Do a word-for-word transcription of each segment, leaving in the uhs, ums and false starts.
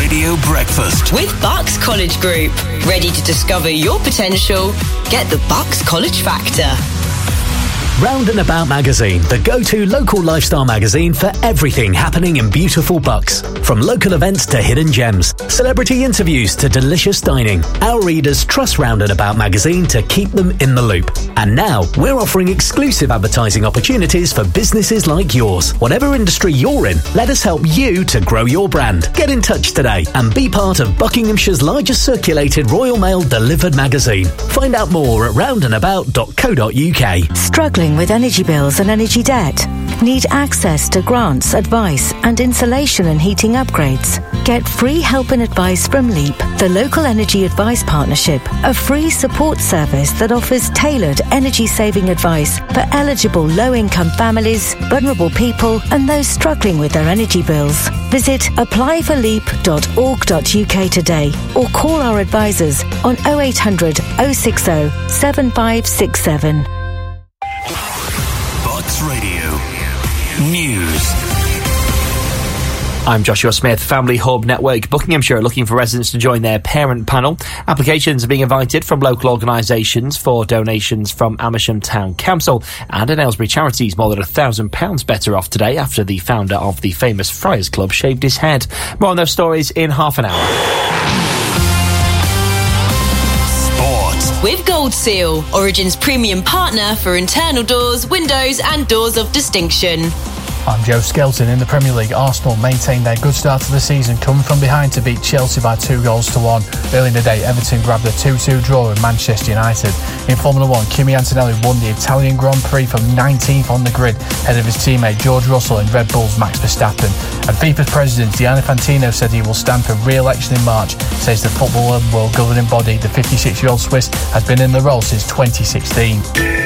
Radio Breakfast with Bucks College Group. Ready to discover your potential? Get the Bucks College Factor. Round and About magazine, the go-to local lifestyle magazine for everything happening in beautiful Bucks. From local events to hidden gems, celebrity interviews to delicious dining, our readers trust Round and About magazine to keep them in the loop. And now, we're offering exclusive advertising opportunities for businesses like yours. Whatever industry you're in, let us help you to grow your brand. Get in touch today and be part of Buckinghamshire's largest circulated Royal Mail delivered magazine. Find out more at round and about dot co dot uk. Struggling with energy bills and energy debt? Need access to grants, advice and insulation and heating upgrades? Get free help and advice from LEAP, the Local Energy Advice Partnership, a free support service that offers tailored energy-saving advice for eligible low-income families, vulnerable people and those struggling with their energy bills. Visit apply for leap dot org dot uk today or call our advisors on oh eight hundred, oh six oh, seven five six seven. Bucks Radio News. I'm Joshua Smith. Family Hub Network Buckinghamshire are looking for residents to join their parent panel. Applications are being invited from local organisations for donations from Amersham Town Council, and an Aylesbury charities more than a thousand pounds better off today after the founder of the famous Friars Club shaved his head. More on those stories in half an hour. With Gold Seal, Origin's premium partner for internal doors, windows and doors of distinction. I'm Joe Skelton. In the Premier League, Arsenal maintained their good start to the season, coming from behind to beat Chelsea by two goals to one. Early in the day, Everton grabbed a two two draw with Manchester United. In Formula one, Kimi Antonelli won the Italian Grand Prix from nineteenth on the grid, ahead of his teammate George Russell and Red Bull's Max Verstappen. And FIFA's president Gianni Infantino said he will stand for re-election in March. Says the football world governing body, the fifty-six-year-old Swiss, has been in the role since twenty sixteen.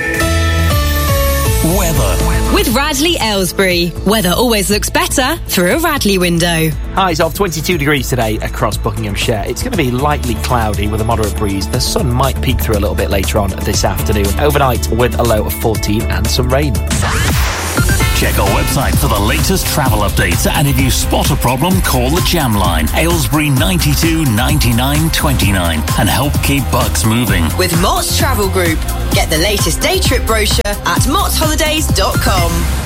Weather. With Radley Aylesbury, weather always looks better through a Radley window. Highs of twenty-two degrees today across Buckinghamshire. It's going to be lightly cloudy with a moderate breeze. The sun might peek through a little bit later on this afternoon. Overnight with a low of fourteen and some rain. Check our website for the latest travel updates, and if you spot a problem, call the Jam Line, Aylesbury ninety-two ninety-nine twenty-nine, and help keep Bucks moving. With Mott's Travel Group. Get the latest day trip brochure at motts holidays dot com.